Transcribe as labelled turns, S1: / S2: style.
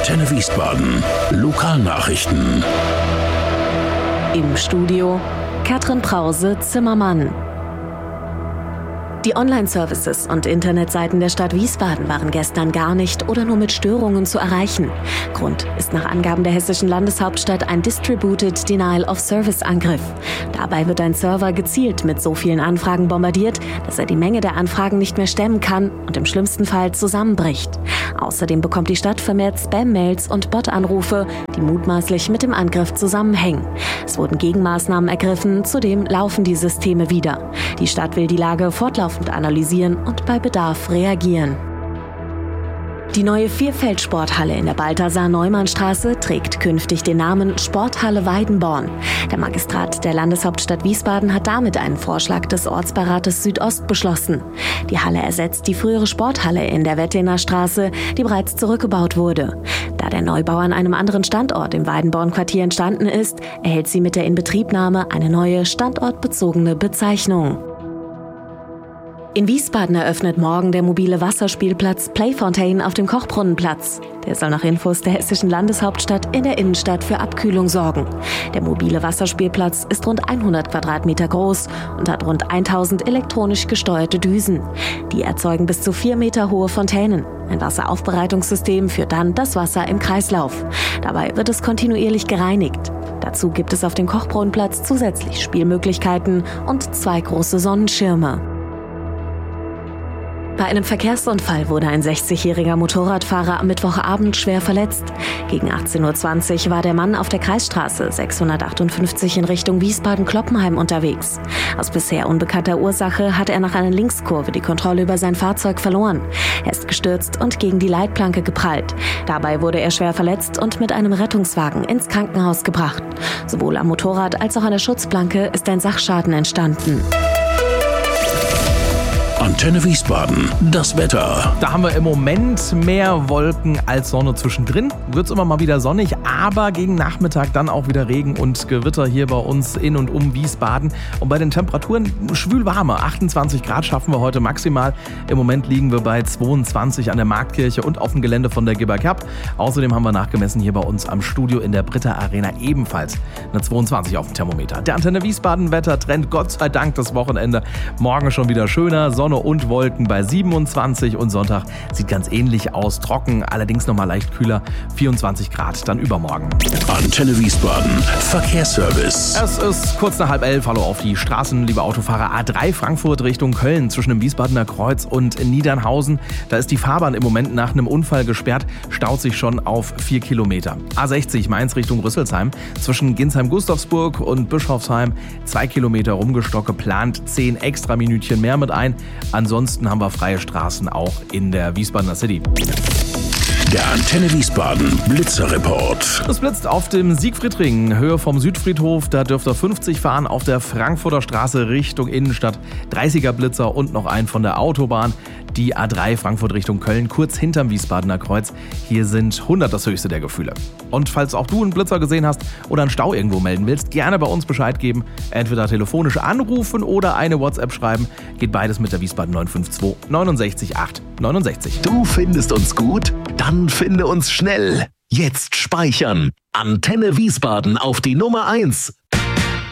S1: Antenne Wiesbaden. Lokalnachrichten.
S2: Im Studio Katrin Brause-Zimmermann. Die Online-Services und Internetseiten der Stadt Wiesbaden waren gestern gar nicht oder nur mit Störungen zu erreichen. Grund ist nach Angaben der hessischen Landeshauptstadt ein Distributed Denial of Service-Angriff. Dabei wird ein Server gezielt mit so vielen Anfragen bombardiert, dass er die Menge der Anfragen nicht mehr stemmen kann und im schlimmsten Fall zusammenbricht. Außerdem bekommt die Stadt vermehrt Spam-Mails und Bot-Anrufe, die mutmaßlich mit dem Angriff zusammenhängen. Es wurden Gegenmaßnahmen ergriffen, zudem laufen die Systeme wieder. Die Stadt will die Lage fortlaufend analysieren und bei Bedarf reagieren. Die neue Vierfeldsporthalle in der Balthasar-Neumann-Straße trägt künftig den Namen Sporthalle Weidenborn. Der Magistrat der Landeshauptstadt Wiesbaden hat damit einen Vorschlag des Ortsbeirates Südost beschlossen. Die Halle ersetzt die frühere Sporthalle in der Wettener Straße, die bereits zurückgebaut wurde. Da der Neubau an einem anderen Standort im Weidenborn-Quartier entstanden ist, erhält sie mit der Inbetriebnahme eine neue standortbezogene Bezeichnung. In Wiesbaden eröffnet morgen der mobile Wasserspielplatz Playfontaine auf dem Kochbrunnenplatz. Der soll nach Infos der hessischen Landeshauptstadt in der Innenstadt für Abkühlung sorgen. Der mobile Wasserspielplatz ist rund 100 Quadratmeter groß und hat rund 1000 elektronisch gesteuerte Düsen. Die erzeugen bis zu 4 Meter hohe Fontänen. Ein Wasseraufbereitungssystem führt dann das Wasser im Kreislauf. Dabei wird es kontinuierlich gereinigt. Dazu gibt es auf dem Kochbrunnenplatz zusätzlich Spielmöglichkeiten und 2 große Sonnenschirme. Bei einem Verkehrsunfall wurde ein 60-jähriger Motorradfahrer am Mittwochabend schwer verletzt. Gegen 18:20 Uhr war der Mann auf der Kreisstraße 658 in Richtung Wiesbaden-Kloppenheim unterwegs. Aus bisher unbekannter Ursache hatte er nach einer Linkskurve die Kontrolle über sein Fahrzeug verloren. Er ist gestürzt und gegen die Leitplanke geprallt. Dabei wurde er schwer verletzt und mit einem Rettungswagen ins Krankenhaus gebracht. Sowohl am Motorrad als auch an der Schutzplanke ist ein Sachschaden entstanden.
S1: Antenne Wiesbaden, das Wetter.
S3: Da haben wir im Moment mehr Wolken als Sonne zwischendrin. Wird es immer mal wieder sonnig, aber gegen Nachmittag dann auch wieder Regen und Gewitter hier bei uns in und um Wiesbaden. Und bei den Temperaturen schwül warme, 28 Grad schaffen wir heute maximal. Im Moment liegen wir bei 22 an der Marktkirche und auf dem Gelände von der Gibber Cup. Außerdem haben wir nachgemessen hier bei uns am Studio in der Britta Arena ebenfalls eine 22 auf dem Thermometer. Der Antenne Wiesbaden Wettertrend, Gott sei Dank das Wochenende. Morgen schon wieder schöner, Sonne und Wolken bei 27 und Sonntag sieht ganz ähnlich aus, trocken, allerdings nochmal leicht kühler, 24 Grad dann übermorgen.
S1: Antenne Wiesbaden, Verkehrsservice.
S3: Es ist kurz nach 10:30, hallo auf die Straßen, liebe Autofahrer. A3 Frankfurt Richtung Köln zwischen dem Wiesbadener Kreuz und Niedernhausen. Da ist die Fahrbahn im Moment nach einem Unfall gesperrt, staut sich schon auf 4 Kilometer. A60 Mainz Richtung Rüsselsheim zwischen Ginsheim-Gustavsburg und Bischofsheim 2 Kilometer Rumgestocke, plant 10 extra Minütchen mehr mit ein. Ansonsten haben wir freie Straßen auch in der Wiesbadener City.
S1: Der Antenne Wiesbaden Blitzerreport.
S3: Es blitzt auf dem Siegfriedring, Höhe vom Südfriedhof. Da dürft ihr 50 fahren auf der Frankfurter Straße Richtung Innenstadt. 30er Blitzer und noch ein von der Autobahn. Die A3 Frankfurt Richtung Köln, kurz hinterm Wiesbadener Kreuz. Hier sind 100 das höchste der Gefühle. Und falls auch du einen Blitzer gesehen hast oder einen Stau irgendwo melden willst, gerne bei uns Bescheid geben. Entweder telefonisch anrufen oder eine WhatsApp schreiben. Geht beides mit der Wiesbaden 952 69 8 69.
S4: Du findest uns gut? Dann finde uns schnell. Jetzt speichern. Antenne Wiesbaden auf die Nummer 1.